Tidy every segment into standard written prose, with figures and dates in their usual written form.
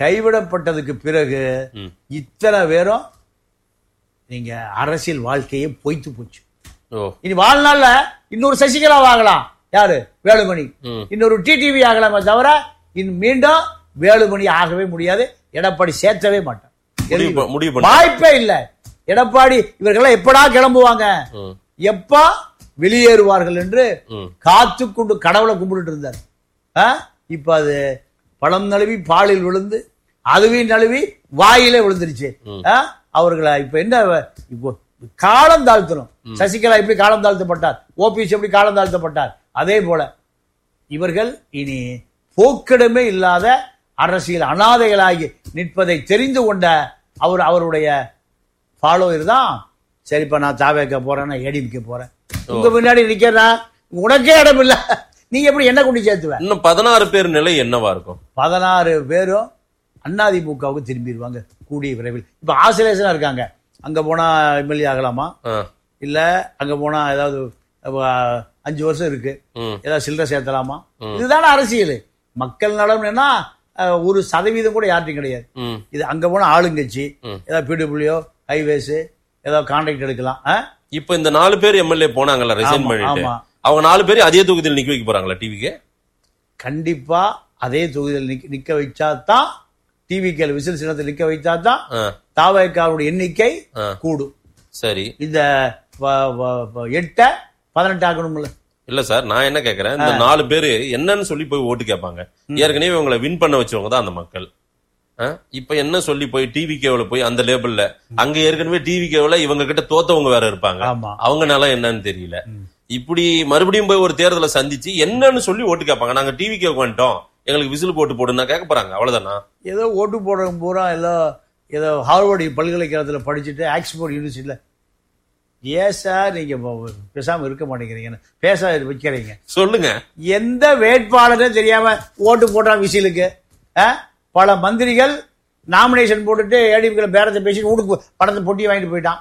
கைவிடப்பட்டதுக்கு பிறகு இத்தனை பேரும் நீங்க அரசியல் வாழ்க்கையே பொய்த்து போச்சு. இனி வாழ்நாள்ல இன்னொரு சசிகலா ஆகலாம், யாரு வேலுமணி, இன்னொரு டிடிவி ஆகலாமே தவிர மீண்டும் வேலுமணி ஆகவே முடியாது. எடப்பாடி சேர்த்தவே மாட்டான், வாய்ப்பே இல்ல. எடப்பாடி இவர்கள் எப்படா கிளம்புவாங்க, எப்ப வெளியேறுவார்கள் என்று காத்து கொண்டு கடவுளை கும்பிட்டு இருந்தார். இப்ப அது பழம் நழுவி பாலில் விழுந்து அதுவே நழுவி வாயிலே விழுந்துருச்சு. அவர்களை இப்ப என்ன இப்போ காலம் தாழ்த்தணும். சசிகலா எப்படி காலம் தாழ்த்தப்பட்டார், ஓபிஎஸ் எப்படி காலம் தாழ்த்தப்பட்டார், அதே போல இவர்கள் இனி போக்கிடமே இல்லாத அரசியல் அனாதைகளாகி நிற்பதை தெரிந்து கொண்ட அவருடைய ஃபாலோவர் தான். சரிப்பா நான் தாவேக்க போறேன், ஏடிஎம்கே போறேன், உங்க முன்னாடி நிக்கிறா, உனக்கே இடம் இல்ல, நீங்க எப்படி என்ன கொண்டு சேர்த்துவ? இன்னும் 16 பேர் நிலை என்னவா இருக்கும்? 16 பேரும் அதிமுகவுக்கு திரும்பிடுவாங்க கூடிய விரைவில். இப்ப ஆசிலேஷனா இருக்காங்க, அங்க போனா எம்எல்ஏ ஆகலாமா, இல்ல அங்க போனா ஏதாவது 5 வருஷம் இருக்கு, ஏதாவது சில்லறை சேர்த்தலாமா? இதுதானே அரசியல். மக்கள் நலம்னா 1% கூட யார்ட்டும் கிடையாது. இது அங்க போனா ஆளுங்கட்சி, ஏதாவது பிடபிள்யூ ஹைவேஸ் ஏதாவது கான்ட்ராக்ட் எடுக்கலாம். இப்ப இந்த 4 பேர் எம்எல்ஏ போனாங்கல்ல, ரிசைன் பண்ணிட்டு, அவங்க 4 பேர் அதே தொகுதியில் நிக்க வைக்க போறாங்களா டிவிக்கு? கண்டிப்பா அதே தொகுதியில் நிக்க வச்சாதான், டிவிக்கு விசில் சின்னத்தில் நிக்க வைச்சாதான் தாவேக்காவுடைய எண்ணிக்கை கூடும். சரி, இந்த 8-18 ஆகணும்ல? இல்ல சார், நான் என்ன கேக்குறேன், இந்த 4 பேரு என்னன்னு சொல்லி போய் ஓட்டு கேட்பாங்க. ஏற்கனவே இவங்களை வின் பண்ண வச்சவங்க தான் அந்த மக்கள். இப்ப என்ன சொல்லி போய் டிவிகேவுல போய் அந்த லேபிள்ல, அங்க ஏற்கனவே டிவிகேவுல இவங்க கிட்ட தோத்தவங்க வேற இருப்பாங்க, அவங்க நிலம் என்னன்னு தெரியல. இப்படி மறுபடியும் போய் ஒரு தேர்தலை சந்திச்சு என்னன்னு சொல்லி ஓட்டு கேட்பாங்க. நாங்க டிவிகே வந்துட்டோம், எங்களுக்கு விசில் போட்டு போடுன்னா கேட்க போறாங்க, அவ்வளவுதானா? ஏதோ ஓட்டு போடுற பூரா ஏதோ ஹார்வர்டு பல்கலைக்கழகத்துல படிச்சுட்டு ஆக்ஸ்போர்ட் யூனிவர்சிட்டியில. ஏன் சார் நீங்க பேசாம இருக்க மாட்டேங்கிறீங்க, பேச வைக்கிறீங்க? சொல்லுங்க, எந்த வேட்பாளரும் தெரியாம ஓட்டு போட்டா விசிலுக்கு? பல மந்திரிகள் நாமினேஷன் போட்டுட்டு ஏடிஎம்கே பேரத்தை பேசிட்டு வீட்டுக்கு படத்தை பொட்டி வாங்கிட்டு போயிட்டான்.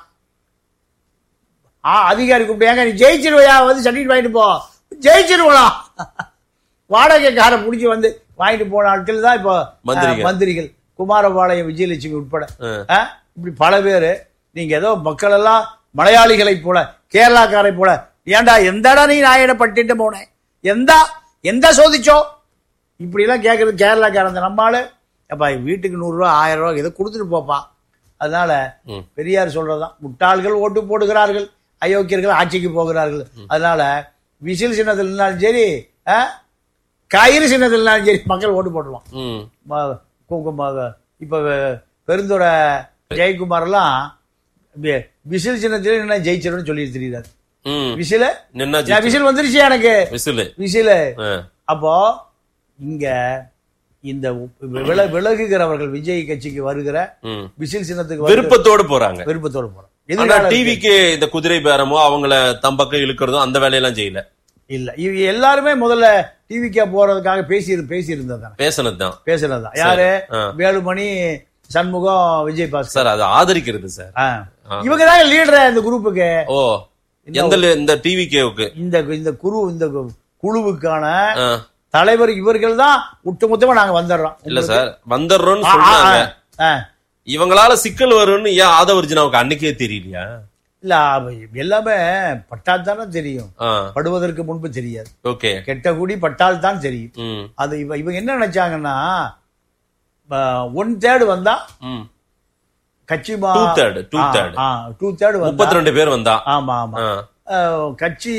அதிகாரி கூப்பிட்டு, நீ ஜெயிச்சிருவையா, வந்து சர்டிஃபிகேட் வாங்கிட்டு போ. ஜெயிச்சிருவா, வாடகை காரை பிடிச்சி வந்து வாங்கிட்டு போன ஆட்கள் தான் இப்போ மந்திரிகள். குமாரபாளையம் விஜயலட்சுமி உட்பட இப்படி பல பேரு. நீங்க ஏதோ மக்கள் எல்லாம் மலையாளிகளை போல, கேரளாக்காரை போல, ஏண்டா எந்தடா நீ நாயனை பட்டிட்டு போனேன், எந்த சோதிச்சோ இப்படி எல்லாம் கேட்கறது கேரளாக்காரன். நம்மால அப்பா வீட்டுக்கு 100 ரூபா 1000 ரூபா இதை கொடுத்துட்டு போப்பா. அதனால பெரியார் சொல்றதுதான், முட்டாள்கள் ஓட்டு போடுகிறார்கள், அயோக்கியர்கள் ஆட்சிக்கு போகிறார்கள். அதனால விசில் சின்னத்தில் இருந்தாலும் சரி, கயிறு சின்னத்தில் இருந்தாலும் சரி, மக்கள் ஓட்டு போடுவான். இப்ப பெருந்துறை ஜெயக்குமார் எல்லாம் விசில் சின்னத்தில் என்ன ஜெயிச்சிருன்னு சொல்லி தெரியுறாரு. விசில் வந்துருச்சு எனக்கு விசில். அப்போ இங்க இந்த விலகுகிறவர்கள் விஜய் கட்சிக்கு வருகிற விசில் சின்னத்துக்கு விருப்பத்தோடு போறாங்க. டிவிக்கு இந்த குதிரை பேரமோ அவங்கள தம் பக்கம் இழுக்கிறதும் அந்த வேலையெல்லாம் செய்யல. இல்ல, இவங்க எல்லாருமே முதல்ல டிவிக்கு போறதுக்காக பேசினதுதான். யாரு? வேலுமணி, சண்முகம், விஜய் பாஸ்கர் சார். அது ஆதரிக்கிறது சார். இவங்க தான் லீடர் இந்த குரூப்புக்கு. இந்த டிவிக்கு இந்த குழுவுக்கான தலைவர் இவர்கள் தான். ஒட்டுமொத்தமா நாங்க வந்துடுறோம். இல்ல சார், வந்துடுறோம்னு சொல்றாங்க. இவங்களால சிக்கல் வரும்னு ஏன் ஆதவர்ஜனாவுக்கு அன்னைக்கே தெரியலையா? இல்ல, எல்லாமே பட்டால் தானே தெரியும், படுவதற்கு முன்பு தெரியாது. ஓகே, கெட்ட கூடி பட்டால் தான் தெரியும். அது இவங்க என்ன நினைச்சாங்கன்னா, 1/3 வந்தா கட்சி 2/3 பேர் வந்தா, ஆமா ஆமா, கட்சி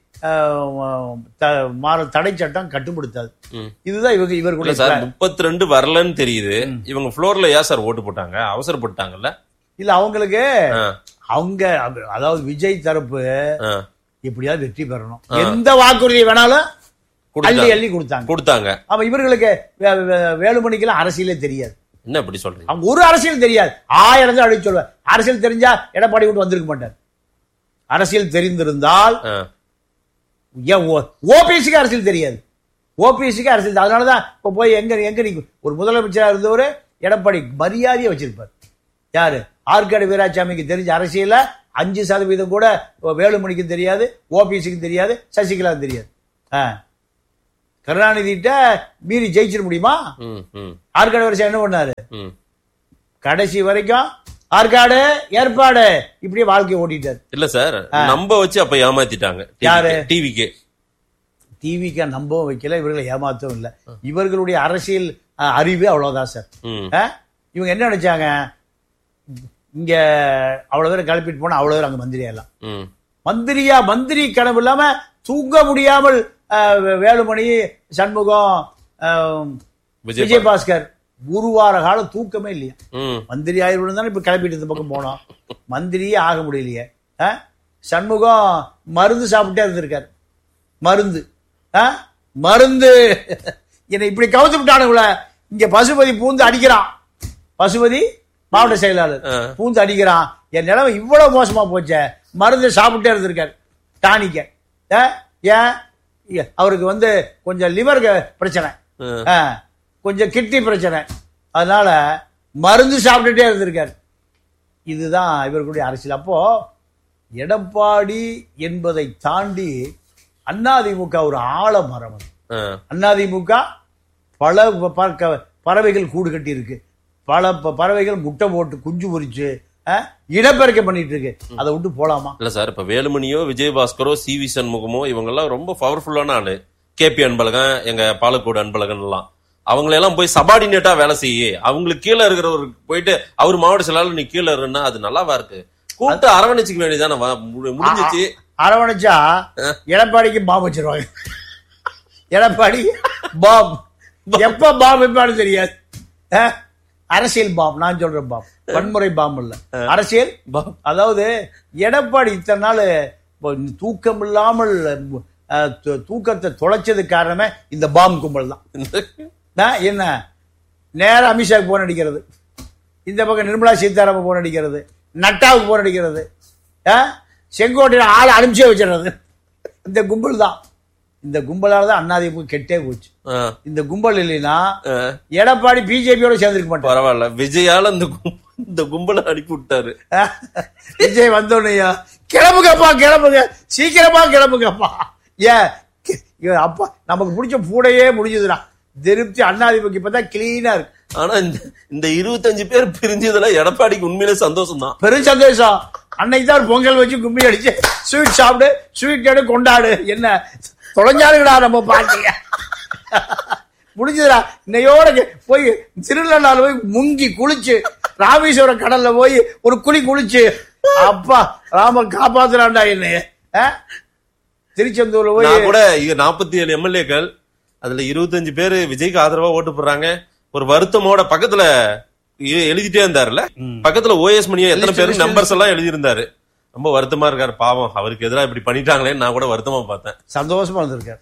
தடை சட்டம் கட்டுப்படுத்தாது. இதுதான் இவர்களுடைய 32 வரலன்னு தெரியுது. இவங்க ஃப்ளோர்ல ஏன் சார் ஓட்டு போட்டாங்க? அவசரப்பட்டாங்கல்ல? இல்ல, அவங்களுக்கு அவங்க அதாவது விஜய் தரப்பு எப்படியாவது வெற்றி பெறணும், எந்த வாக்குறுதி வேணாலும் அள்ளி அள்ளி கொடுத்தாங்க. அப்ப இவர்களுக்கு வேலுமணிக்கெல்லாம் அரசியலே தெரியாது. என்ன இப்படி சொல்றீங்க? அவங்க ஒரு அரசியல் தெரியாது. 1000 அடி சொல்லுவார். அரசியல் தெரிஞ்சா எடப்பாடி விட்டு வந்திருக்க மாட்டார். அரசியல் தெரிந்திருந்தால் ஓபிஎஸ்க்கு அரசியல் தெரியாது. ஓபிஎஸ்க்கு அரசியல், அதனாலதான் இப்ப போய் எங்க நீ ஒரு முதலமைச்சரா இருந்தவரு எடப்பாடி மரியாதையை வச்சிருப்பார். யாரு? ஆற்காடு வீராசாமிக்கு தெரிஞ்ச அரசியல 5% கூட வேலுமணிக்கு தெரியாது, ஓபிஎஸ்க்கு தெரியாது, சசிகலா தெரியாது. கருணாநிதிட்ட மீறி ஜெயிச்சிட முடியுமா? ஆற்காடு வருஷம் என்ன பண்ணாரு? கடைசி வரைக்கும் ஆற்காடு ஏற்பாடு இப்படியே வாழ்க்கையை ஓட்டிட்டாரு. இல்ல சார், நம்ப வச்சு அப்ப ஏமாத்திட்டாங்க. யாரு? டிவிக்கே நம்பவும் வைக்கல, இவர்களை ஏமாத்தவும் இல்ல. இவர்களுடைய அரசியல் அறிவு அவ்வளவுதான் சார். இவங்க என்ன நினைச்சாங்க, இங்க அவ்வளவு பேர் கிளப்பிட்டு போனா அவ்வளவு பேர் அங்க மந்திரியா மந்திரி கனவு இல்லாம தூங்க முடியாமல் வேலுமணி, சண்முகம், விஜயபாஸ்கர் ஒரு வார காலம் தூக்கமே இல்லையா. மந்திரி ஆயிரம் தானே இப்ப கிளப்பிட்டு இந்த பக்கம் போனோம். மந்திரியே ஆக முடியலையே. சண்முகம் மருந்து சாப்பிட்டே இருந்திருக்காரு. மருந்து என்னை இப்படி கவுத்து விட்டானுங்கள. இங்க பசுபதி பூந்து அடிக்கிறான். பசுபதி மாவட்ட செயலாளர் பூந்து அடிக்கிறான். என் நிலைமை இவ்வளவு மோசமா போச்ச. மருந்து சாப்பிட்டே இருந்திருக்காரு. டானிக்க ஏன் அவருக்கு கொஞ்சம் லிவர் பிரச்சனை, கொஞ்சம் கிட்னி பிரச்சனை, அதனால மருந்து சாப்பிட்டுட்டே இருந்திருக்காரு. இதுதான் இவர்களுடைய அரசியல். அப்போ எடப்பாடி என்பதை தாண்டி அதிமுக ஒரு ஆலமரம். அதிமுக பல பறவைகள் கூடு கட்டி இருக்கு. பல பறவைகள் முட்டை போட்டு குஞ்சு பொரிச்சு இடப்பெருக்க பண்ணிட்டு இருக்கு. அதை விட்டு போலாமா? இல்ல சார், இப்ப வேலுமணியோ, விஜயபாஸ்கரோ, சி.வி. சண்முகமோ இவங்க எல்லாம் ரொம்ப பவர்ஃபுல்லான ஆளு. KP அன்பழகன், எங்க பாலக்கோடு அன்பழகன் எல்லாம் அவங்களெல்லாம் போய் சபார்டினேட்டா வேலை செய்ய, அவங்களுக்கு கீழே இருக்கிறவருக்கு போயிட்டு அவர் மாவட்ட செயலாளர் நீ கீழே இருந்தா அது நல்லாவா இருக்கு? கூப்பிட்டு அரவணைச்சிக்க வேண்டியதானே, முடிஞ்சிச்சு. அரவணைச்சா எடப்பாடிக்கு பாம் வச்சிருவாங்க. எடப்பாடி பாம் எப்ப பாம் வைப்பான்னு தெரியாது. அரசியல் பாம், நான் சொல்றேன் பாம், வன்முறை பாம் இல்ல, அரசியல் பாம். அதாவது எடப்பாடி இத்தனை நாள் தூக்கம் இல்லாமல் தூக்கத்தை தொலைச்சது காரணமே இந்த பாம் கும்பல் தான். என்ன நேரம் அமித்ஷாக்கு போன் அடிக்கிறது, இந்த பக்கம் நிர்மலா சீதாராமன் போன் அடிக்கிறது, நட்டாவுக்கு போன் அடிக்கிறது, செங்கோட்டையில ஆளை அனுப்பிச்சே வச்சிடறது. இந்த கும்பல் தான். இந்த கும்பலாலதான் அதிமுக கெட்டே போச்சு. இந்த கும்பல் இல்லைன்னா எடப்பாடி பிஜேபியோட சேர்ந்திருக்க மாட்டார். பரவாயில்ல, விஜயால இந்த கும்பலை அனுப்பி விட்டாரு. விஜய் வந்தோன்னையா கிளம்புங்கப்பா, கிளம்புங்க, சீக்கிரமா கிளம்புங்கப்பா. ஏன் அப்பா நமக்கு பிடிச்ச பூடையே முடிஞ்சதுடா. திருப்தி அதிமுக இப்பதான் கிளீனா இருக்கு. ஆனா இந்த 25 பேர் பிரிஞ்சதுல எடப்பாடிக்கு உண்மையிலே சந்தோஷம் தான், பெரும் சந்தோஷம். அன்னைக்கு தான் பொங்கல் வச்சு கும்மி அடிச்சு ஸ்வீட் சாப்பிடு, ஸ்வீட் எடு, கொண்டாடு. என்ன தொலைஞ்சாலுங்கடா நம்ம பாட்டிங்க. முடிஞ்சதுடா. இன்னையோட போய் திருநள்ளாறு போய் முங்கி குளிச்சு, ராமேஸ்வரம் கடல்ல போய் ஒரு குளிச்சு, அப்பா ராம காப்பாத்துறான்டா என்னைய. திருச்செந்தூர்ல போய் கூட 47 எம்எல்ஏக்கள், அதுல 25 பேரு விஜய்க்கு ஆதரவா ஓட்டு போடுறாங்க. ஒரு வருத்தமோட பக்கத்துல எழுதிட்டே இருந்தாருல, பக்கத்துல OS மணியா எத்தனை பேரு நம்பர்ஸ் எல்லாம் எழுதியிருந்தாரு. ரொம்ப வருத்தமா இருக்காரு பாவம், அவருக்கு எதிராக இப்படி பண்ணிட்டாங்களேன்னு நான் கூட வருத்தமா பார்த்தேன். சந்தோஷமா இருந்திருக்காரு,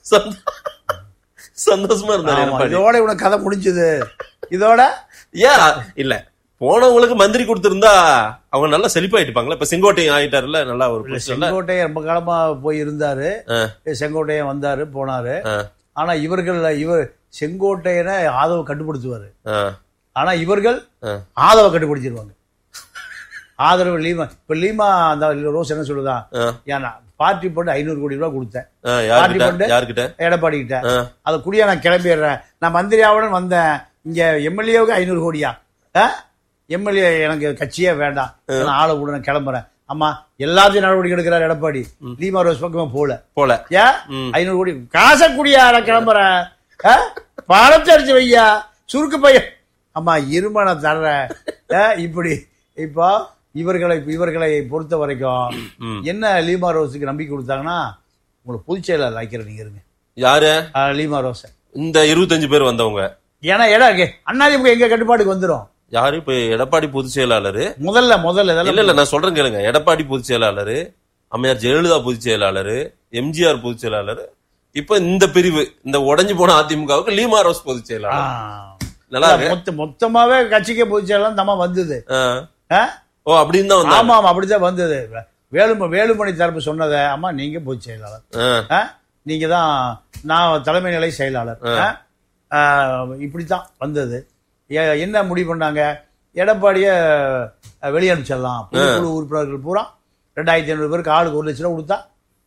சந்தோஷமா இருந்தாரு. இதோட இவனுக்கு கதை முடிஞ்சது. இதோட ஏன் இல்ல, போனவங்களுக்கு மந்திரி கொடுத்திருந்தா அவங்க நல்லா செழிப்பாயிட்டுப்பாங்களா. இப்ப செங்கோட்டையன் ஆயிட்டாருல, நல்லா ஒரு செங்கோட்டையன் ரொம்ப காலமா போய் இருந்தாரு. செங்கோட்டையன் வந்தாரு போனாரு. ஆனா இவர் செங்கோட்டையனை ஆதவ கட்டுப்படுத்துவாரு. ஆனா இவர்கள் ஆதவ கட்டுப்படுத்திடுவாங்க. ஆதரவு லீமா. இப்ப லீமா அந்த ரோஸ் என்ன சொல்லுதா, ஏன்னா பார்ட்டி போட்டு 500 கோடி ரூபாய் கொடுத்தேன், பார்ட்டி போட்டு எடப்பாடி கிட்ட, அதை குடியா நான் கிளம்பிடுறேன், நான் மந்திரியாவுடன் வந்தேன், இங்க எம்எல்ஏவுக்கு 500 கோடியா, எம்எல்ஏ எனக்கு கட்சியே வேண்டாம், நான் ஆளை கூட நான் கிளம்புறேன். ஆமா, எல்லாத்தையும் நடவடிக்கை எடுக்கிறார் எடப்பாடி. லீமா ரோஸ் பக்கமா போல ஏன் 500 கோடி காசை குடியா, நான் கிளம்புறேன், பணத்தை அடிச்சு வையா, சுருக்கு பையன், ஆமா இரும நான் தர்றேன். இப்படி இப்போ இவர்களை பொறுத்த வரைக்கும் என்ன, லீமா ரோஸுக்கு நம்பிக்கை கொடுத்தாங்கன்னா, உங்களுக்கு பொதுச் செயலாளர் ஆக்கிற நீங்க இருங்க. யாரு? Lima rose. இந்த 25 பேர் வந்தவங்க. ஏன்னா அதிமுக எங்க கட்டுப்பாட்டுக்கு வந்துடும். யாரு? இப்ப எடப்பாடி பொதுச் செயலாளர் முதல்ல இல்ல நான் சொல்றேன் கேளுங்க. எடப்பாடி பொதுச் செயலாளர், அம்மையார் ஜெயலலிதா பொதுச் செயலாளர், எம்ஜிஆர் பொதுச் செயலாளர், இப்ப இந்த பிரிவு, இந்த உடைஞ்சு போன அதிமுகவுக்கு லீமா ரோஸ் பொதுச் செயலாளர். நல்லா மொத்தமாவே கட்சிக்கே பொதுச் செயலாளர் தம்மா வந்தது. ஓ, அப்படின்னு தான். ஆமா ஆமா, அப்படிதான் வந்தது. வேலுமணி தரப்பு சொன்னதை, அம்மா நீங்க பொதுச் செயலாளர், நீங்க தான் நான் தலைமை நிலை செயலாளர், இப்படித்தான் வந்தது. என்ன முடிவு பண்ணாங்க, எடப்பாடிய வெளியே அனுப்பிச்சிடலாம், குழு உறுப்பினர்கள் பூரா 2500 பேருக்கு ஆளுக்கு 1 லட்சம் ரூபா கொடுத்தா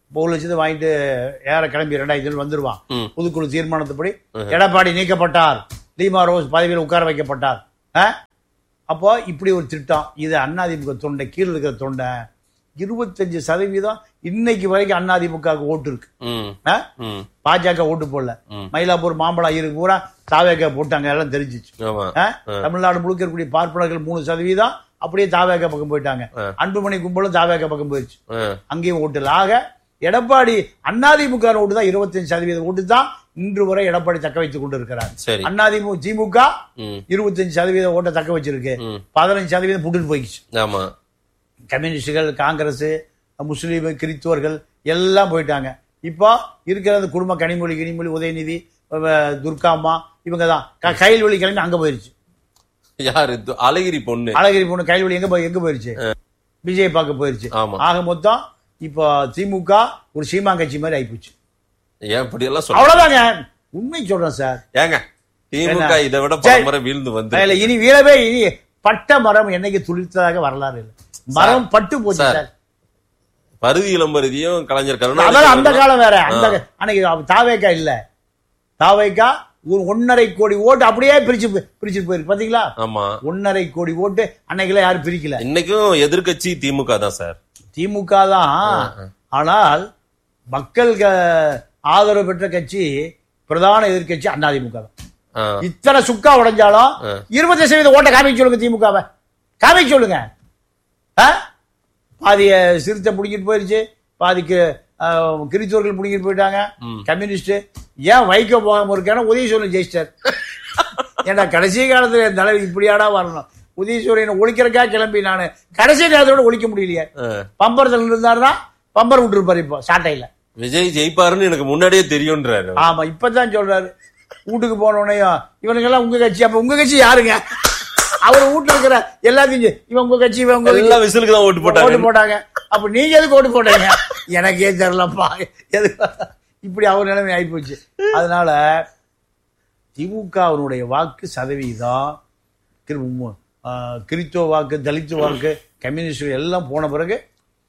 1,00,000 வாங்கிட்டு ஏற கிளம்பி 2000 வந்துருவான். பொதுக்குழு தீர்மானத்துப்படி எடப்பாடி நீக்கப்பட்டார், லீமா ரோஸ் பதவியில் உட்கார வைக்கப்பட்டார். அப்போ இப்படி ஒரு திட்டம். இது அதிமுக தொண்டை, கீழே இருக்கிற தொண்டை 25% இன்னைக்கு வரைக்கும் அதிமுக ஓட்டு இருக்கு. பாஜக ஓட்டு போடல. மயிலாப்பூர் மாம்பழம் இருக்கு பூரா தாவேக போட்டாங்க, எல்லாம் தெரிஞ்சிச்சு. தமிழ்நாடு முழுக்க இருக்கக்கூடிய பார்ப்பனர்கள் 3% அப்படியே தாவேக பக்கம் போயிட்டாங்க. அன்புமணி கும்பலும் தாவேக பக்கம் போயிடுச்சு, அங்கேயும் ஓட்டு இல்லை. ஆக எடப்பாடி அதிமுக ஓட்டு தான் 25% ஓட்டு தான் இன்று வரை எடப்பாடி தக்க வைத்துக் கொண்டு இருக்கிறார். திமுக 25% ஓட்டை தக்க வச்சிருக்கு, 15% புட்டு போயிடுச்சு. கம்யூனிஸ்டுகள், காங்கிரஸ், முஸ்லீம், கிறிஸ்துவர்கள் எல்லாம் போயிட்டாங்க. இப்போ இருக்கிறது குடும்ப கனிமொழி, உதயநிதி, துர்காம்மா, இவங்க தான். கைல்வெளி கிளம்பி அங்க போயிருச்சு. யாரு? அழகிரி பொண்ணு கைல்வெளி எங்க போயிருச்சு, விஜய் பார்க்க போயிருச்சு. ஆக மொத்தம் இப்போ திமுக ஒரு சீமா கட்சி மாதிரி ஆயிப்போச்சு. அவ்வளவுதாங்க, உண்மை சொல்றேன் சார். ஏங்க திமுக இதை விட பலமுறை வீழ்ந்து வந்து இனி வீழவே, இனி பட்ட மரம் என்னைக்கு துளிர்த்ததாக வரலாறு இல்லை. மரம் பட்டு போச்சு சார். பருதி இளம்பருதியும் கலைஞர் கருணாநிதி, அதாவது அந்த காலம் வேற. அந்த அன்னைக்கு தாவேக்கா இல்ல, தாவேக்கா ஒரு 1.5 கோடி ஓட்டு அப்படியே பிரிச்சு போயிருக்கு பாத்தீங்களா? 1.5 கோடி ஓட்டு அன்னைக்குல யாரும் பிரிக்கல. இன்னைக்கும் எதிர்கட்சி திமுக தான் சார். திமுக தான். ஆனால் மக்கள் ஆதரவு பெற்ற கட்சி, பிரதான எதிர்கட்சி அதிமுக தான். இத்தனை சுக்கா உடைஞ்சாலும் 20% ஓட்டை காமிக்க சொல்லுங்க, திமுகவை காமிக்க சொல்லுங்க. பாதிய சிறுத்தை பிடிக்கிட்டு போயிருச்சு, பாதிக்கு கிறிஸ்தவர்கள் பிடிக்கிட்டு போயிட்டாங்க. கம்யூனிஸ்ட் ஏன் வைக்க போகாம இருக்கான உதயசூரியன் ஜெயிச்சார். ஏன்னா கடைசி காலத்துல என் தலைவர் இப்படியாடா வரணும். உதயசூரியன் ஒழிக்கிறக்கா கிளம்பி நானு கடைசி நேரத்தோட ஒழிக்க முடியலையே. பம்பரத்தில் இருந்தாருன்னா பம்பர் விட்டுருப்பாரு. இப்போ சாட்டையில விஜய் ஜெயிப்பாருன்னு எனக்கு முன்னாடியே தெரியும்ன்றாரு. ஆமா, இப்பதான் சொல்றாரு. வீட்டுக்கு போனோடனையும் இவனுக்கு எல்லாம் உங்க கட்சி, அப்ப உங்க கட்சி யாருங்க? அவர் வீட்டுல இருக்கிற எல்லாத்தையும் இவன் உங்க கட்சி, இவங்க எல்லா விசிலுக்கு தான் ஓட்டு போட்டாங்க. அப்ப நீங்க எதுக்கு ஓட்டு போட்டீங்க? எனக்கே தெரியலப்பா. இப்படி அவர் நிலைமை ஆயிப்போச்சு. அதனால திமுக அவருடைய வாக்கு சதவீதம், கிறிஸ்துவ வாக்கு, தலித் வாக்கு, கம்யூனிஸ்ட் எல்லாம் போன பிறகு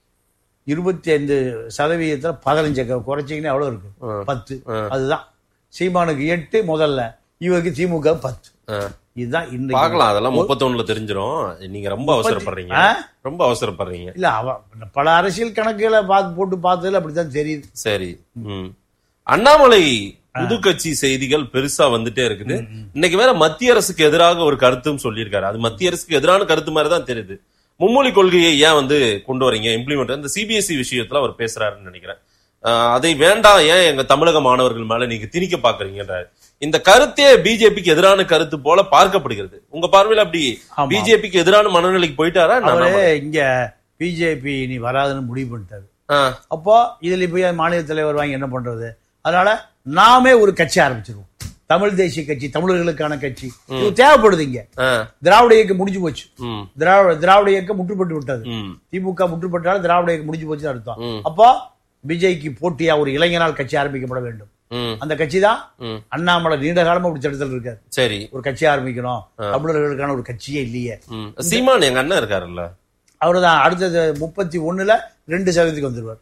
25% 15 குறைச்சிங்கன்னா எவ்வளவு இருக்கு? 10. அதுதான் சீமானுக்கு 8 முதல்ல, இவருக்கு திமுக 10. இதுதான் இன்னைக்கு பார்க்கலாம். அதெல்லாம் 31ல தெரிஞ்சிடும். நீங்க ரொம்ப அவசரப்படுறீங்க. இல்ல, பல அரசியல் கணக்குகளை போட்டு பார்த்ததுல அப்படித்தான் தெரியுது. சரி, அண்ணாமலை புது கட்சி செய்திகள் பெருசா வந்துட்டே இருக்குது. இன்னைக்கு வேற மத்திய அரசுக்கு எதிராக ஒரு கருத்தும் சொல்லியிருக்காரு. அது மத்திய அரசுக்கு எதிரான கருத்து மாதிரி தான் தெரியுது. மும்மொழி கொள்கையை ஏன் கொண்டு வரீங்க, இம்ப்ளிமெண்ட், இந்த சிபிஎஸ்இ விஷயத்துல அவர் பேசுறாருன்னு நினைக்கிறேன். அதை வேண்டாம், ஏன் எங்க தமிழக மாணவர்கள் மேல நீங்க திணிக்க பாக்குறீங்கன்றாரு. இந்த கருத்தே பிஜேபிக்கு எதிரான கருத்து போல பார்க்கப்படுகிறது. உங்க பார்வையில் அப்படி பிஜேபிக்கு எதிரான மனநிலைக்கு போயிட்டாரா? இங்க பிஜேபி நீ வராதுன்னு முடிவு பண்ணிட்டாரு. அப்போ இதுல போய் மாநில தலைவர் வாங்கி என்ன பண்றது? அதனால நாமே ஒரு கட்சி ஆரம்பிச்சிருவோம், தமிழ் தேசிய கட்சி, தமிழர்களுக்கான கட்சி. இது தேவைப்படுது. இங்க திராவிட இயக்கம் முடிஞ்சு போச்சு. திராவிட இயக்கம் முற்றுப்பட்டு விட்டது. திமுக முற்றுப்பட்டாலும் திராவிட இயக்கம் முடிஞ்சு போச்சு அர்த்தம். அப்போ விஜய்க்கு போட்டியா ஒரு இளைஞரால் கட்சி ஆரம்பிக்கப்பட வேண்டும். அந்த கட்சி தான் அண்ணாமலை நீண்ட காலமா அப்படி திட்டத்தில் இருக்காரு. சரி, ஒரு கட்சி ஆரம்பிக்கணும், தமிழர்களுக்கான ஒரு கட்சியே இல்லையே. சீமான் எங்க அண்ணன் இருக்காருல்ல, அவருதான் அடுத்தது 31ல 2% வந்துருவார்.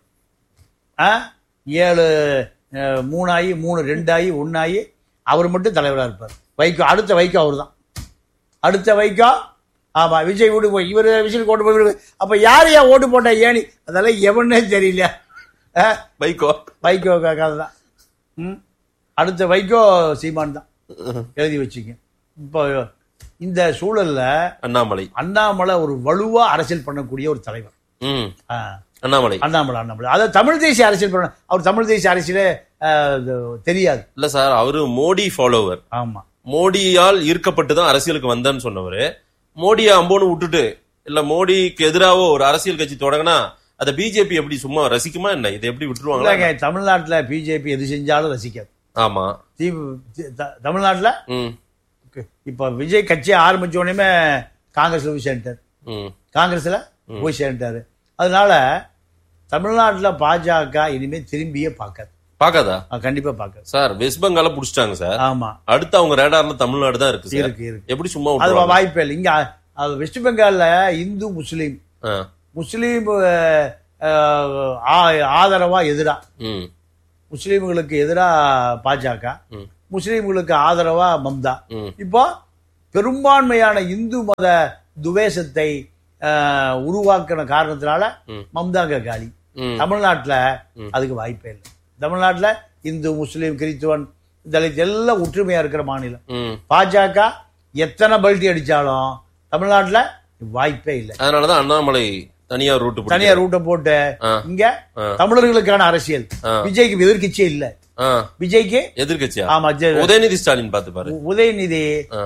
7 3 ஆகி 3 2 ஆகி 1 ஆகி அவர் மட்டும் தலைவராக இருப்பார். வைகோ அடுத்த வைகோ அவர் தான். அடுத்த வைகோ. ஆமா, விஜய் வீடு போய் இவர் விஜய் ஓட்டு போய், அப்ப யார் ஓட்டு போட்டா ஏனி அதெல்லாம் எவனே தெரியல. வைகோ கதை தான். அடுத்த வைகோ சீமான் தான், எழுதி வச்சுக்க. இப்போ இந்த சூழல்ல அண்ணாமலை ஒரு வலுவா அரசியல் பண்ணக்கூடிய ஒரு தலைவர். அண்ணாமலை அதாவது தமிழ் தேசிய அரசியல் பண்ண, அவர் தமிழ் தேசிய அரசியலே தெரியாது இல்ல சார். அவரு மோடி ஃபாலோவர். ஆமா, மோடியால் ஈர்க்கப்பட்டுதான் அரசியலுக்கு வந்தேன்னு சொன்னவரு, மோடியை அம்போன்னு விட்டுட்டு இல்ல மோடிக்கு எதிராக ஒரு அரசியல் கட்சி தொடங்கினா அத பிஜேபி எப்படி சும்மா ரசிக்குமா என்ன? இதை எப்படி விட்டுருவாங்க? தமிழ்நாட்டுல பிஜேபி எது செஞ்சாலும் ரசிக்காது. ஆமா, தமிழ்நாட்டுல இப்ப விஜய் கட்சி ஆரம்பிச்ச உடனே காங்கிரஸ்ல போய் சேர்ந்துட்டாரு. காங்கிரஸ்ல போய் சேர்ந்துட்டாரு. அதனால தமிழ்நாட்டுல பாஜக இனிமே திரும்பியே பாக்காதா? கண்டிப்பா பாக்காது சார். West பெங்கால புடிச்சிட்டாங்க sir. ஆமா, அடுத்து அவங்க ரேடார்ல தமிழ்நாடு தான் இருக்கு. எப்படி சும்மா அது வாய்ப்பே இல்லை. இங்க வெஸ்ட் பெங்கால்ல இந்து முஸ்லீம் ஆதரவா எதிரா, முஸ்லீம்களுக்கு எதிரா பாஜக, முஸ்லீம்களுக்கு ஆதரவா மம்தா. இப்போ பெரும்பான்மையான இந்து மத துவேஷத்தை உருவாக்கின காரணத்தினால மம்தாங்க காலி. தமிழ்நாட்டுல அதுக்கு வாய்ப்பே இல்லை. தமிழ்நாட்டுல இந்து, முஸ்லீம், கிறிஸ்துவன், தலித் எல்லாம் ஒற்றுமையா இருக்கிற மாநிலம். பாஜக எத்தனை பல்ட்டி அடிச்சாலும் தமிழ்நாட்டுல வாய்ப்பே இல்லை. அதனாலதான் அண்ணாமலை தனியார் ரூட்டை போட்டு இங்க தமிழர்களுக்கான அரசியல். விஜய்க்கு எதிர்கட்சியே இல்ல. விஜய்க்கு எதிர்கட்சியா? ஆமா, உதயநிதி ஸ்டாலின் பார்த்து பாரு. உதயநிதி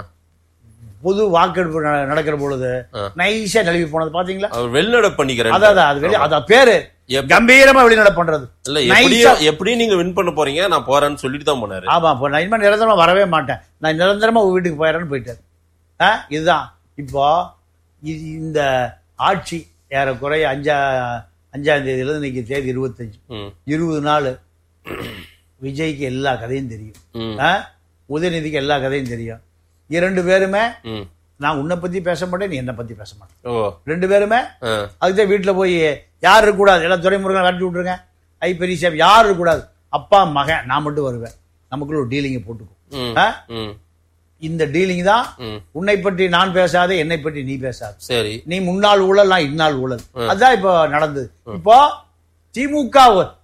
பொது வாக்கெடுப்பு நடக்கிற பொழுது நைஸா நழுவி போனது பாத்தீங்களா? வெளிநடப்பு பண்ணிக்கிறேன். அதான் பேரு கம்பீரமா வெளிநடப்பு பண்றது. எப்படி நீங்க வின் பண்ண போறீங்க, நான் போறேன்னு சொல்லிட்டு தான் போனாரு. ஆமா, நான் இனிமே நிரந்தரமா வரவே மாட்டேன், நான் நிரந்தரமா வீட்டுக்கு போயிடறேன்னு போயிட்டாரு. இதுதான் இப்போ இந்த ஆட்சி ஏறக்குறைய 5ஆம் தேதியில இன்னைக்கு தேதி 25, 20 நாள் விஜய்க்கு எல்லா கதையும் தெரியும், உதயநிதிக்கு எல்லா கதையும் தெரியும். 2 பேருமே நான் உன்னை பத்தி பேச மாட்டேன், நீ என்ன பத்தி பேச மாட்டேன். 2 பேருமே அதுதான் வீட்டுல போய் யாரு இருக்கக்கூடாது, எல்லாம் துறைமுருகன் கட்டி விட்டுருங்க, பெரிய யாரு இருக்கக்கூடாது, அப்பா மகன் நான் மட்டும் வருவேன், நமக்குள்ள ஒரு டீலிங்க போட்டுக்கும். இந்த டீலிங் தான் உன்னை பற்றி நான் பேசாத, என்னை பற்றி நீ பேசாத. சரி, நீ முன்னாள் ஊழல், நான் இந்நாள் ஊழல். அதுதான் இப்போ நடந்தது. இப்போ திமுக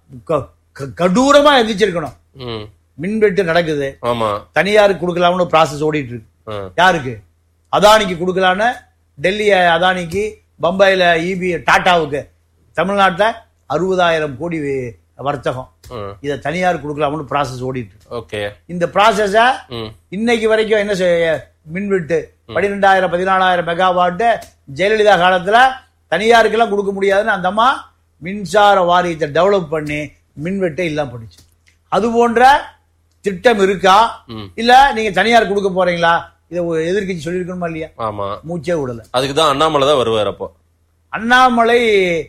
கடூரமா எந்திரிச்சிருக்கணும். மின்வெட்டு நடக்குது, தனியாருக்கு கொடுக்கலாம்னு ப்ராசஸ் ஓடிட்டு இருக்கு. யாருக்கு? அதானிக்கு கொடுக்கலான்னு, டெல்லி அதானிக்கு, பம்பாயில இபி டாட்டாவுக்கு, தமிழ்நாட்டுல 60,000 கோடி வர்த்தகம், இத தனியார் கொடுக்கலாம்னு ப்ராசஸ் ஓடிட்டு இருக்கு. இந்த ப்ராசஸ இன்னைக்கு வரைக்கும் என்ன மின்வெட்டு 12,000 14,000 மெகாவாட் ஜெயலலிதா காலத்துல தனியாருக்கு எல்லாம் கொடுக்க முடியாதுன்னு அந்த அம்மா மின்சார வாரியத்தை டெவலப் பண்ணி மின்வெட்டை இல்லாம பண்ணிச்சு. அது போன்ற திட்டம் இருக்கா? இல்ல நீங்க தனியார் கொடுக்க போறீங்களா? இதை எதிர்கட்சி சொல்லிருக்கணுமா இல்லையா? ஆமா, மூச்சே விடல. அதுக்குதான் அண்ணாமலை தான் வருவார். அப்போ Annamalai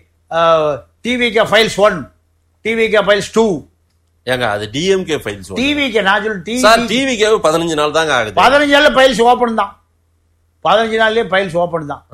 TVK files 1, TVK files 2. ஏங்க அது டிஎம்கே ஃபைல்ஸ். டிவிகே நான் சொல்லு, டிவிகே 15 நாள் தாங்க ஆகுது. 15 நாள்ல ஃபைல்ஸ் ஓபன் தான். 15 நாள்லயே ஃபைல்ஸ் ஓபன் தான்.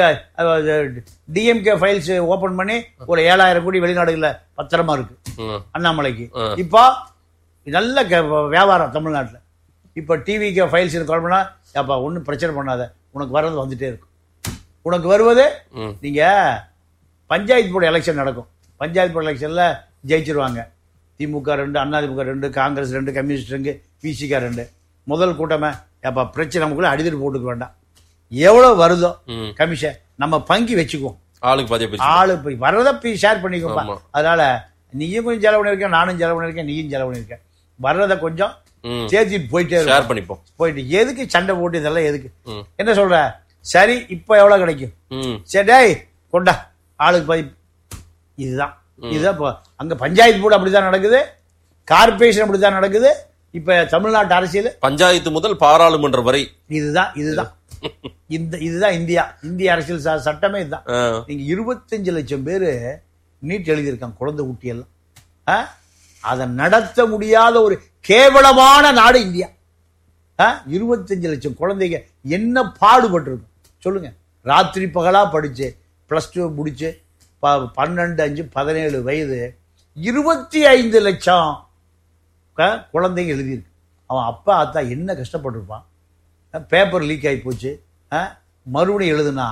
டிஎம்கே ஃபைல்ஸ் ஓபன் பண்ணி ஒரு 7,000 கோடி வெளிநாடுகள்ல பத்திரமா இருக்கு அண்ணாமலைக்கு. இப்போ நல்ல வியாபாரம் தமிழ்நாட்டுல. இப்ப டிவிக்கு ஃபைல்ஸ் கால் அப்ப ஒன்னும் பிரச்சனை பண்ணாத, உனக்கு வர்றது வந்துட்டே இருக்கும். உனக்கு வருவது, நீங்க பஞ்சாயத்து போர்டு எலெக்ஷன் நடக்கும், பஞ்சாயத்து போர்டு எலெக்ஷன்ல ஜெயிச்சிருவாங்க. திமுக 2, அதிமுக 2, காங்கிரஸ் 2, கம்யூனிஸ்ட் 2, பிசிக 2. முதல் கூட்டமே அப்ப பிரச்சனை நமக்குள்ள அடிதடி போட்டுக்க வேண்டாம், எவ்வளவு வருதோ கமிஷன் நம்ம பங்கி வச்சுக்குவோம், ஆளு வர்றத ஷேர் பண்ணிக்கோப்பா. அதனால நீயும் கொஞ்சம் செலவு பண்ணிருக்க, நானும் செலவு பண்ணிருக்கேன், நீயும் செலவு பண்ணிருக்க, வர்றத கொஞ்சம் சேர்த்துட்டு போயிட்டே போயிட்டு எதுக்கு சண்டை போட்டு இதெல்லாம் எதுக்கு? என்ன சொல்ற? சரி, இப்ப எவ்வளவு கிடைக்கும்? சரி கொண்டா, ஆளுக்கு பதிப்பு. இதுதான் அங்க பஞ்சாயத்து போர்டு அப்படிதான் நடக்குது, கார்பரேஷன் அப்படிதான் நடக்குது. இப்ப தமிழ்நாட்டு அரசியல் பஞ்சாயத்து முதல் பாராளுமன்றம் வரை இதுதான் இதுதான் இந்திய அரசியல் சட்டமே இதுதான். நீங்க 25 லட்சம் பேரு நீட் எழுதியிருக்காங்க, குழந்தை குட்டி எல்லாம். அதை நடத்த முடியாத ஒரு கேவலமான நாடு இந்தியா. 25 லட்சம் குழந்தைங்க என்ன பாடுபட்டு இருக்கும் சொல்லுங்க. ராத்திரி பகலா படிச்சு +2 முடிச்சு 12, 5, 17 வயது 25 லட்சம் குழந்தைங்க எழுதியிருக்கு. அவன் அப்பா அத்தா என்ன கஷ்டப்பட்டிருப்பான். பேப்பர் லீக் ஆகி போச்சு, மறுபடியும் எழுதுனா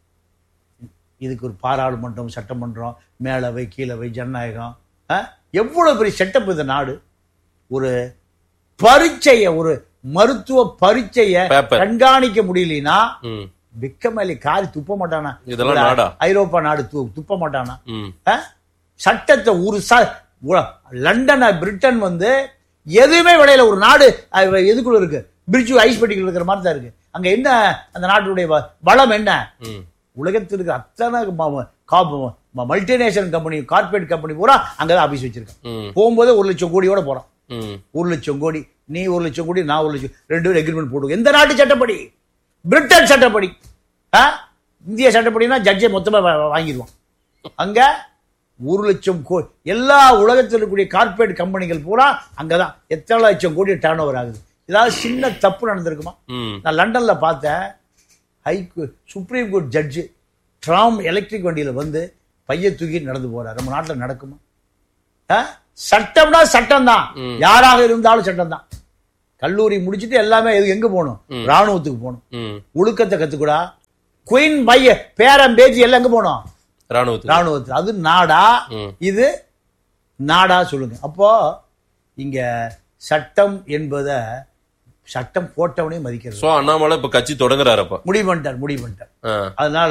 இதுக்கு ஒரு பாராளுமன்றம், சட்டமன்றம், மேலவை, கீழவை, ஜனநாயகம், எவ்வளவு பெரிய செட்டப் இந்த நாடு. ஒரு பரீட்சைய, ஒரு மருத்துவ பரீட்சைய கண்காணிக்க முடியலனா விக்கமேலி காரி துப்ப மாட்டானா? ஐரோப்பா நாடு துப்ப மாட்டானா? சட்டத்தை ஒரு லண்டன், பிரிட்டன் எதுவுமே விளையில ஒரு நாடு எதுக்குள்ள இருக்கு, பிரிட்ஜ் ஐஸ் பெட்டிகள் இருக்கிற மாதிரி தான் இருக்கு. அங்க என்ன அந்த நாட்டுடைய வளம் என்ன? உலகத்தில் இருக்கிற அத்தனை மல்டிநேஷனல் கம்பெனி, கார்பரேட் கம்பெனி பூரா அங்கதான் ஆபீஸ் வச்சிருக்கேன். போகும்போது 1 லட்சம் கோடியோட போறான். 1 லட்சம் கோடி, நீ 1 லட்சம் கோடி, நான் 1 லட்சம், 2 பேரும் எக்ரிமெண்ட் போடுவோம். எந்த நாட்டு சட்டப்படி? பிரிட்டன் சட்டப்படி. இந்திய சட்டப்படினா ஜட்ஜை மொத்தமா வாங்கிடுவான். அங்க 1 லட்சம் கோடி. எல்லா உலகத்தில் இருக்கக்கூடிய கார்பரேட் கம்பெனிகள் பூரா அங்கதான். எத்தனை லட்சம் கோடி டர்ன் ஓவர் ஆகுது. ஏதாவது சின்ன தப்பு நடந்திருக்குமா? நான் லண்டன்ல பார்த்தேன், supreme court judge tram electric வண்டியில பைய தூக்கி நடந்து போறாரு. நம்ம நாட்டுல நடக்குமா? சட்டம்னா சட்டம் தான், யாராக இருந்தாலும் சட்டம் தான். கல்லூரி முடிச்சுட்டு எல்லாமே எங்க போகணும்? ராணுவத்துக்கு போகணும். ஒழுக்கத்தை கத்துக்கூடா. குயின் பைய பேரம் பேச்சு எல்லாம் எங்க போனோம்? ராணுவத்துக்கு. அது நாடா? இது நாடா சொல்லுங்க. அப்போ இங்க சட்டம் என்பத சட்டம் போட்டவனே மதிக்கிறது. அண்ணாமலை இப்ப கட்சி தொடங்குறாரு, முடிவு பண்ணிட்டார். அதனால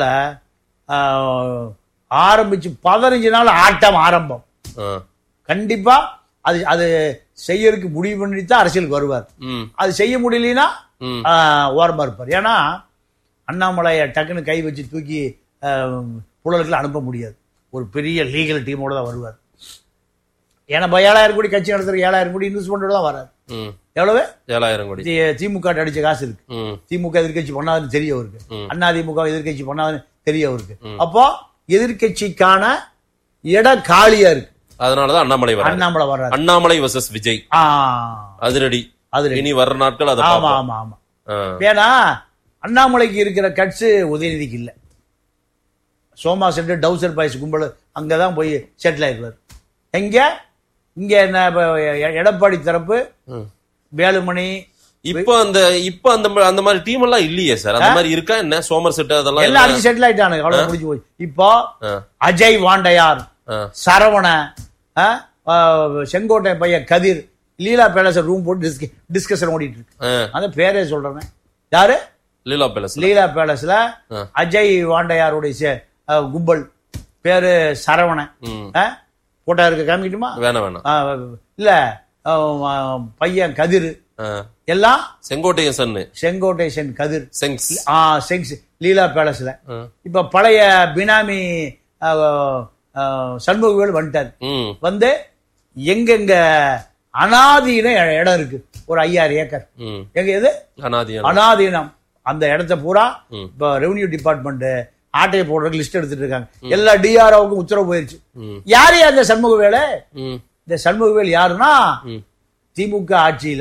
ஆரம்பிச்சு 15 நாள் ஆட்டம் ஆரம்பம். கண்டிப்பா அது செய்யறதுக்கு முடிவு பண்ணிட்டு அரசியலுக்கு வருவார். அது செய்ய முடியலன்னா ஓரமா இருப்பார். ஏன்னா அண்ணாமலைய டக்குன்னு கை வச்சு தூக்கி புழலுக்குள்ள அனுப்ப முடியாது. ஒரு பெரிய லீகல் டீமோட தான் வருவார். ஏன்னா 7,000 கோடி கட்சி நடத்துற 7,000 கோடி இன்வெஸ்ட்மெண்டோட தான் வராது. எவ்வளவு? 7,000 கோடி. திமுக அடிச்ச காசு இருக்கு. திமுக எதிர்கட்சி பண்ணாதுன்னு தெரிய அவருக்கு. அண்ணா திமுக எதிர்கட்சி பண்ணாதுன்னு தெரிய அவருக்கு. அப்போ எதிர்கட்சிக்கான இடம் காலியா இருக்கு. அதனாலதான் அண்ணாமலை வர்றாரு. அண்ணாமலை வர்சஸ் விஜய் அதிரடி. இனி வர்ற நாட்கள் அது. ஆமா ஆமா ஆமா. ஏன்னா அண்ணாமலைக்கு இருக்கிற கட்சி உதயநிதிக்கு இல்ல. சோமா சென்டர் டவுசர் பாய்ஸ் கும்பல் அங்கதான் போய் செட்டில் ஆயிருவார். எங்க இங்க என்ன எடப்பாடி தரப்பு வேலுமணி இப்ப அந்த மாதிரி டீம் எல்லாம் இல்லையே சார். அந்த மாதிரி இருக்கா என்ன? சோமர் செட் அதெல்லாம் எல்லாம் செட்டில் ஆயிட்டானு. அவ்வளவு முடிஞ்சு போய் இப்போ அஜய் வாண்டையார், சரவண, செங்கோட்டை பையன் கதிர், லீலா பேலஸ் ரூம் போட்டு டிஸ்கஷன் ஓடிட்டு இருக்கு. அந்த பேரே சொல்றேன். யாரு? லீலா பேலஸ்ல அஜய் வாண்டையாருடைய கும்பல் பேரு சரவண. போட்டா இருக்க காமிக்கிட்டுமா? வேணாம். இல்ல பையன் கதிர் எல்லாம் செங்கோட்டை சென் கதிர் செங்ஸ் லீலா பேலஸ்ல. இப்ப பழைய பினாமி சண்முகவேல் வந்துட்டார். வந்து எங்க அனாதீன இடம் இருக்கு ஒரு 5000 ஏக்கர். எங்க எது அனாதீனம்? அந்த இடத்த பூரா இப்ப ரெவன்யூ டிபார்ட்மெண்ட் ஆட்டையை போடுறதுக்கு லிஸ்ட் எடுத்துட்டு இருக்காங்க. எல்லா டிஆர்ஓவுக்கும் உத்தரவு போயிருச்சு. யாரு அந்த சண்முகவேலு? இந்த சண்முகவேல் யாருன்னா திமுக ஆட்சியில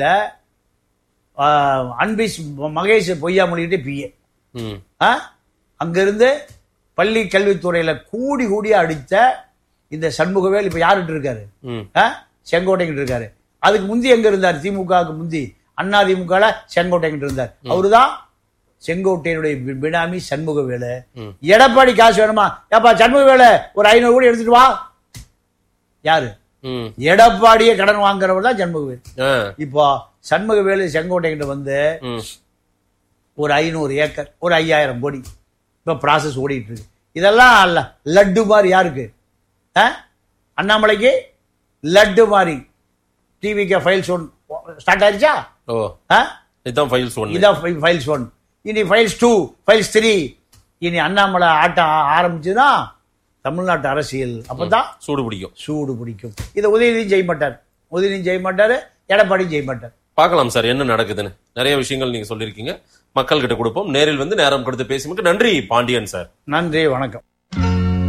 அன்பிஸ் மகேஷ் பொய்யாமொழிகிட்டே பிஏ. அங்கிருந்து பள்ளி கல்வித்துறையில கூடியா அடித்த இந்த சண்முகவேல் இப்ப யாருட்டு இருக்காரு? செங்கோட்டைங்கிட்டு இருக்காரு. அதுக்கு முந்தி எங்க இருந்தார்? திமுகவுக்கு முந்தி அண்ணா திமுக செங்கோட்டைங்கிட்டு இருந்தார். அவருதான் செங்கோட்டையனுடைய பினாமி சண்முகவேலு. எடப்பாடி காசு வேணுமா? ஏப்பா சண்முகவேலு ஒரு 500 கோடி எடுத்துட்டு வா. யாரு? எடப்பாடியே கடன் வாங்குறவர் தான் சண்முகவேலு. இப்போ சண்முகவேலு செங்கோட்டைகிட்ட வந்து ஒரு 500 ஏக்கர் ஒரு 5000 கோடி இப்ப ப்ராசஸ் ஓடிட்டு இருக்கு. இதெல்லாம் லட்டு மாதிரி யாருக்கு? அண்ணாமலைக்கு லட்டு மாதிரி. டிவிக்கு ஃபைல்ஸ் 1 ஸ்டார்ட் ஆயிடுச்சா? இதான் ஃபைல்ஸ் 1. இனி ஃபைல்ஸ் 2, ஃபைல்ஸ் 3. இனி அண்ணாமலை ஆட்டம் ஆரம்பிச்சுன்னா தமிழ்நாட்டு அரசியல் அப்பதான் சூடு பிடிக்கும். இதை உதயநிதியும் செய்ய மாட்டாரு, எடப்பாடியும் செய்ய மாட்டார். பார்க்கலாம் சார் என்ன நடக்குதுன்னு. நிறைய விஷயங்கள் நீங்க சொல்லியிருக்கீங்க, மக்கள் கிட்ட கொடுப்போம். நேரில் வந்து நேரம் கொடுத்து பேசியதுக்கு நன்றி பாண்டியன் சார். நன்றி, வணக்கம்.